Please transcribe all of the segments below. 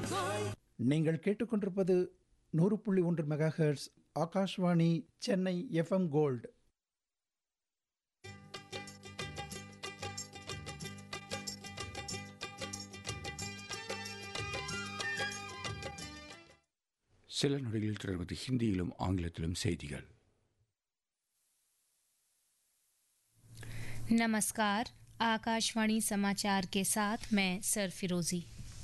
நீங்கள் கேட்டுக்கொண்டிருப்பது 100.1 megahertz Akashvani Chennai FM gold. சில நொடிகளில் தொடர்வது ஹிந்தியிலும் ஆங்கிலத்திலும் செய்திகள். नमस्कार, आकाशवाणी समाचार के साथ मैं सरफिरोजी।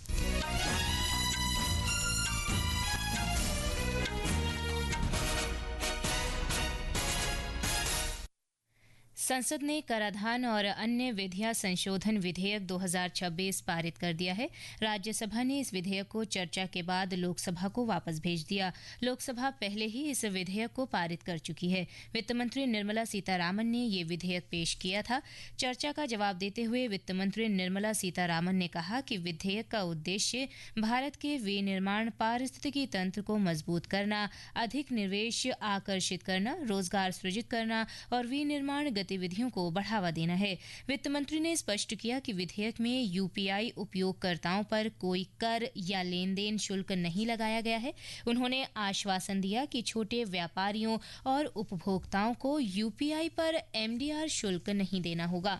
संसद ने कराधान और अन्य विधियां संशोधन विधेयक 2026 पारित कर दिया है। राज्यसभा ने इस विधेयक को चर्चा के बाद लोकसभा को वापस भेज दिया। लोकसभा पहले ही इस विधेयक को पारित कर चुकी है। वित्त मंत्री निर्मला सीतारामन ने ये विधेयक पेश किया था। चर्चा का जवाब देते हुए वित्त मंत्री निर्मला सीतारामन ने कहा कि विधेयक का उद्देश्य भारत के विनिर्माण पारिस्थितिकी तंत्र को मजबूत करना, अधिक निवेश आकर्षित करना, रोजगार सृजित करना और विनिर्माण गतिविधियों को बढ़ावा देना है। वित्त मंत्री ने स्पष्ट किया कि विधेयक में यूपीआई उपयोगकर्ताओं पर कोई कर या लेन देन शुल्क नहीं लगाया गया है। उन्होंने आश्वासन दिया कि छोटे व्यापारियों और उपभोक्ताओं को यूपीआई पर एमडीआर शुल्क नहीं देना होगा।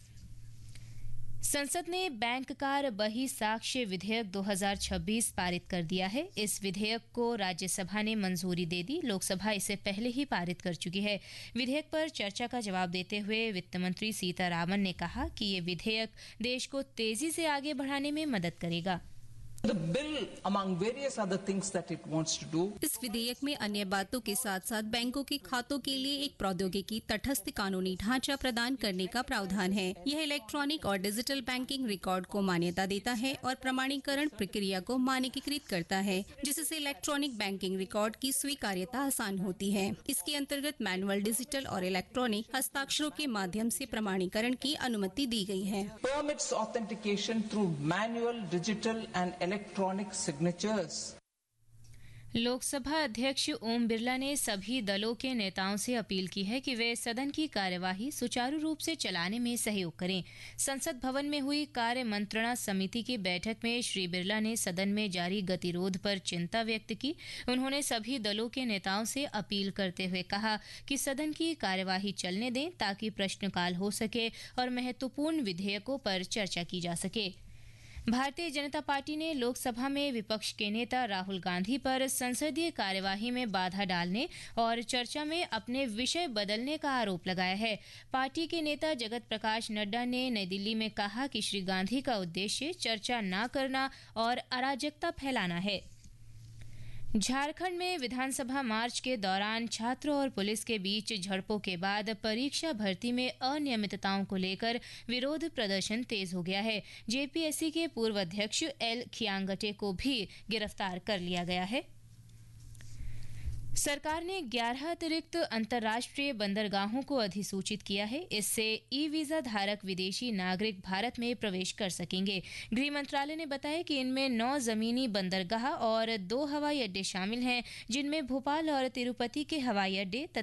संसद ने बैंक कार बही साक्ष्य विधेयक 2026 पारित कर दिया है। इस विधेयक को राज्यसभा ने मंजूरी दे दी। लोकसभा इसे पहले ही पारित कर चुकी है। विधेयक पर चर्चा का जवाब देते हुए वित्त मंत्री सीतारामन ने कहा कि ये विधेयक देश को तेजी से आगे बढ़ाने में मदद करेगा। The bill, among various other things that it wants to do, इस विधेयक में अन्य बातों के साथ साथ बैंकों के खातों के लिए एक प्रौद्योगिकी तटस्थ कानूनी ढांचा प्रदान करने का प्रावधान है। यह इलेक्ट्रॉनिक और डिजिटल बैंकिंग रिकॉर्ड को मान्यता देता है और प्रमाणीकरण प्रक्रिया को मानकीकृत करता है, जिससे इलेक्ट्रॉनिक बैंकिंग रिकॉर्ड की स्वीकार्यता आसान होती है। इसके अंतर्गत मैनुअल, डिजिटल और इलेक्ट्रॉनिक हस्ताक्षरों के माध्यम से प्रमाणीकरण की अनुमति दी गई है। permits authentication through manual, digital and electronic signatures. Lok Sabha अध्यक्ष ओम बिरला ने सभी दलों के नेताओं से अपील की है कि वे सदन की कार्यवाही सुचारू रूप से चलाने में सहयोग करें। संसद भवन में हुई कार्य मंत्रणा समिति की बैठक में श्री बिरला ने सदन में जारी गतिरोध पर चिंता व्यक्त की। उन्होंने सभी दलों के नेताओं से अपील करते हुए कहा कि सदन की कार्यवाही चलने दें ताकि प्रश्नकाल हो सके और महत्वपूर्ण विधेयकों पर चर्चा की जा सके। भारतीय जनता पार्टी ने लोकसभा में विपक्ष के नेता राहुल गांधी पर संसदीय कार्यवाही में बाधा डालने और चर्चा में अपने विषय बदलने का आरोप लगाया है। पार्टी के नेता जगत प्रकाश नड्डा ने नई दिल्ली में कहा कि श्री गांधी का उद्देश्य चर्चा न करना और अराजकता फैलाना है। झारखंड में विधानसभा मार्च के दौरान छात्रों और पुलिस के बीच झड़पों के बाद परीक्षा भर्ती में अनियमितताओं को लेकर विरोध प्रदर्शन तेज हो गया है। जेपीएससी के पूर्व अध्यक्ष एल खियांगटे को भी गिरफ्तार कर लिया गया है। सरकार ने 11 अतिरिक्त अंतर्राष्ट्रीय बंदरगाहों को अधिसूचित किया है। इससे ई वीजा धारक विदेशी नागरिक भारत में प्रवेश कर सकेंगे। गृह मंत्रालय ने बताया कि इनमें 9 जमीनी बंदरगाह और 2 हवाई अड्डे शामिल हैं, जिनमें भोपाल और तिरुपति के हवाई अड्डे